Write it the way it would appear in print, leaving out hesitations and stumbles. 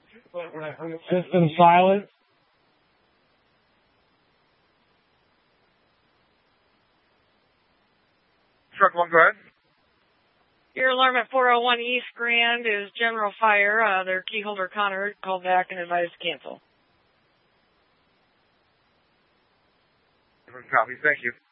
System silent. Truck 1, go ahead. Your alarm at 401 East Grand is General Fire. Their key holder Connor called back and advised to cancel. Copy, thank you.